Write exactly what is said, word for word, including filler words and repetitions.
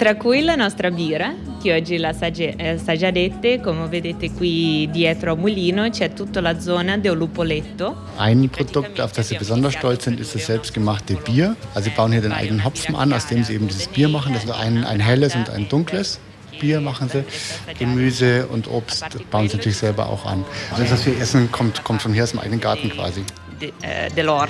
Tra cui la nostra birra, che oggi la assaggerete. Come vedete qui dietro al mulino c'è tutta la zona del lupoletto. Ein Produkt, auf das sie besonders stolz sind, ist das selbstgemachte Bier. Also sie bauen hier den eigenen Hopfen an, aus dem sie eben dieses Bier machen. Das ist ein, ein helles und ein dunkles Bier machen sie. Gemüse und Obst bauen sie natürlich selber auch an. Alles, was wir essen, kommt, kommt von hier aus dem eigenen Garten quasi. De, äh, dell'orto.